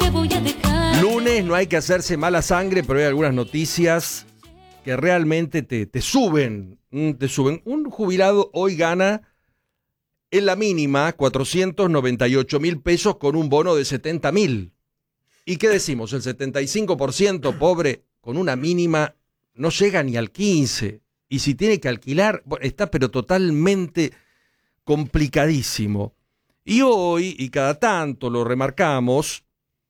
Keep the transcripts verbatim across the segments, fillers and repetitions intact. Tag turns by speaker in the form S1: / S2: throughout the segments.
S1: te voy a dejar.
S2: Lunes, no hay que hacerse mala sangre, pero hay algunas noticias que realmente te, te suben, te suben. Un jubilado hoy gana en la mínima cuatrocientos noventa y ocho mil pesos con un bono de setenta mil. ¿Y qué decimos? El setenta y cinco por ciento pobre con una mínima no llega ni al quince. Y si tiene que alquilar, bueno, está pero totalmente complicadísimo. Y hoy, y cada tanto lo remarcamos,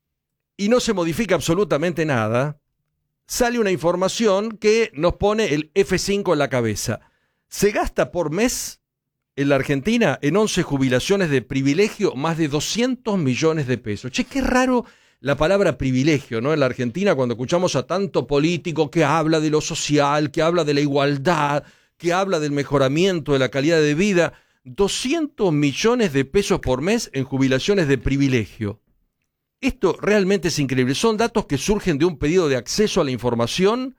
S2: y no se modifica absolutamente nada, sale una información que nos pone el F cinco en la cabeza. Se gasta por mes en la Argentina, en once jubilaciones de privilegio, más de doscientos millones de pesos. Che, qué raro la palabra privilegio, ¿no? En la Argentina, cuando escuchamos a tanto político que habla de lo social, que habla de la igualdad, que habla del mejoramiento de la calidad de vida, doscientos millones de pesos por mes en jubilaciones de privilegio. Esto realmente es increíble. Son datos que surgen de un pedido de acceso a la información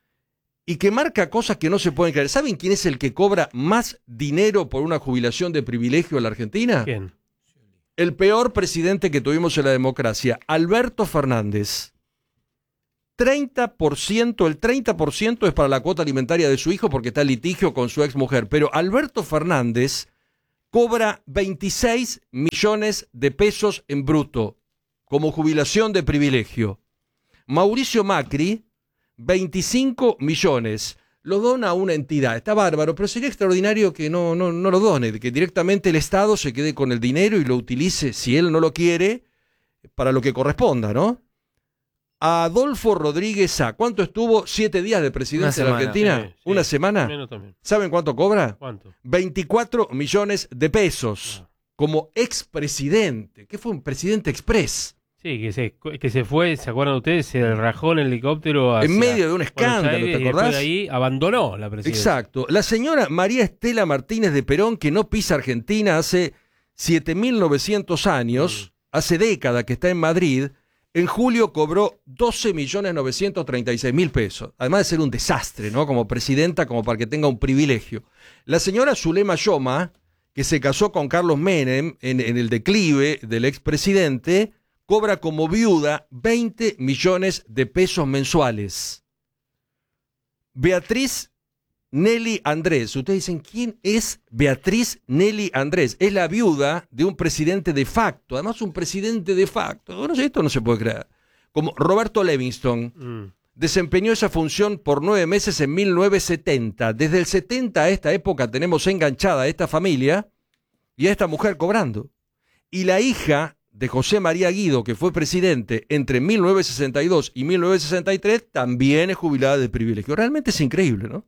S2: y que marca cosas que no se pueden creer. ¿Saben quién es el que cobra más dinero por una jubilación de privilegio en la Argentina?
S3: ¿Quién?
S2: El peor presidente que tuvimos en la democracia, Alberto Fernández. treinta por ciento, el treinta por ciento es para la cuota alimentaria de su hijo porque está en litigio con su exmujer. Pero Alberto Fernández cobra veintiséis millones de pesos en bruto como jubilación de privilegio. Mauricio Macri, veinticinco millones. Lo dona a una entidad. Está bárbaro, pero sería extraordinario que no, no, no lo done, que directamente el Estado se quede con el dinero y lo utilice, si él no lo quiere, para lo que corresponda, ¿no? A Adolfo Rodríguez Sá, ¿cuánto estuvo? ¿Siete días de presidente de la Argentina?
S3: Sí, sí.
S2: ¿Una semana?
S3: Menos también.
S2: ¿Saben cuánto cobra?
S3: ¿Cuánto?
S2: veinticuatro millones de pesos.
S3: Ah.
S2: Como expresidente. ¿Qué fue un presidente express?
S3: Sí, que se, que se fue, ¿se acuerdan ustedes? Se rajó en el helicóptero hacia
S2: En medio de un
S3: Buenos
S2: escándalo,
S3: Aires,
S2: ¿te
S3: y después
S2: acordás?
S3: de ahí abandonó la presidencia.
S2: Exacto. La señora María Estela Martínez de Perón, que no pisa Argentina hace siete mil novecientos años, mm. hace década que está en Madrid, en julio cobró doce millones novecientos treinta y seis mil pesos. Además de ser un desastre, ¿no? Como presidenta, como para que tenga un privilegio. La señora Zulema Yoma, que se casó con Carlos Menem en, en el declive del expresidente, cobra como viuda veinte millones de pesos mensuales. Beatriz Nelly Andrés. Ustedes dicen, ¿quién es Beatriz Nelly Andrés? Es la viuda de un presidente de facto. Además, un presidente de facto. Bueno, esto no se puede creer. Como Roberto Levingston. Mm. Desempeñó esa función por nueve meses en mil novecientos setenta. Desde el setenta a esta época tenemos enganchada a esta familia y a esta mujer cobrando. Y la hija de José María Guido, que fue presidente entre mil novecientos sesenta y dos y mil novecientos sesenta y tres, también es jubilada de privilegio. Realmente es increíble, ¿no?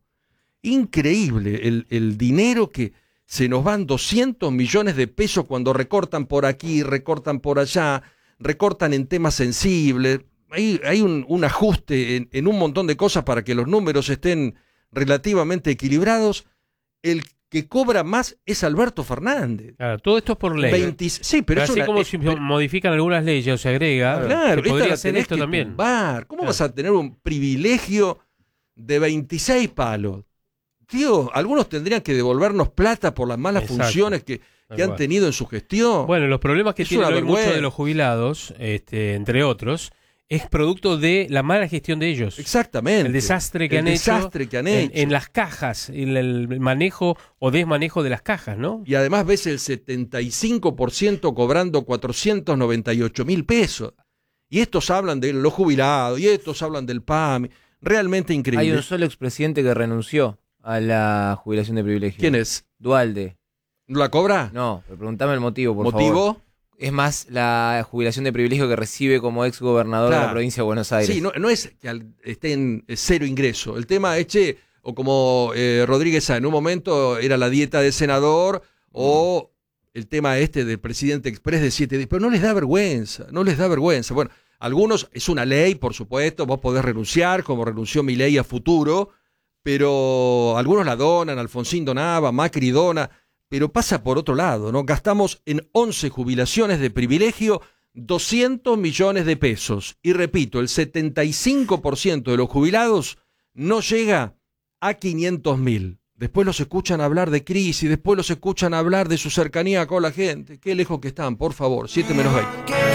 S2: Increíble el, el dinero que se nos van, doscientos millones de pesos cuando recortan por aquí, recortan por allá, recortan en temas sensibles. Hay, hay un, un ajuste en, en un montón de cosas para que los números estén relativamente equilibrados. El que cobra más es Alberto Fernández.
S3: Claro, todo esto es por ley.
S2: veinte, sí, pero,
S3: pero
S2: es
S3: así
S2: una,
S3: como
S2: eh,
S3: si
S2: pero,
S3: modifican algunas leyes o se agrega,
S2: claro,
S3: se podría
S2: hacer
S3: hacer esto también.
S2: Tumbar. ¿Cómo
S3: claro.
S2: vas a tener un privilegio de veintiséis palos? Tío, algunos tendrían que devolvernos plata por las malas
S3: Exacto.
S2: funciones que, que han tenido en su gestión.
S3: Bueno, los problemas que
S2: es
S3: tienen hoy muchos
S2: vergüenza.
S3: de los jubilados, este, entre otros, es producto de la mala gestión de ellos.
S2: Exactamente.
S3: El desastre que
S2: el
S3: han
S2: desastre
S3: hecho,
S2: que han
S3: en,
S2: hecho.
S3: en las cajas, en el manejo o desmanejo de las cajas, ¿no?
S2: Y además ves el setenta y cinco por ciento cobrando cuatrocientos noventa y ocho mil pesos. Y estos hablan de los jubilados, y estos hablan del P A M. Realmente increíble.
S4: Hay un solo expresidente que renunció a la jubilación de privilegio.
S2: ¿Quién es?
S4: Duhalde.
S2: ¿No la cobra?
S4: No, pero preguntame el motivo, por
S2: ¿Motivo?
S4: favor. Es más la jubilación de privilegio que recibe como ex gobernador claro. de la provincia de Buenos Aires.
S2: Sí, no, no es que esté en cero ingreso. El tema es, che, o como eh, Rodríguez Sá, en un momento era la dieta de senador, o el tema este del presidente express de siete días. Pero no les da vergüenza, no les da vergüenza. Bueno, algunos, es una ley, por supuesto, vos podés renunciar, como renunció Milei a futuro, pero algunos la donan, Alfonsín donaba, Macri dona. Pero pasa por otro lado, ¿no? Gastamos en once jubilaciones de privilegio doscientos millones de pesos. Y repito, el setenta y cinco por ciento de los jubilados no llega a quinientos mil. Después los escuchan hablar de crisis, después los escuchan hablar de su cercanía con la gente. Qué lejos que están, por favor. siete menos veinte.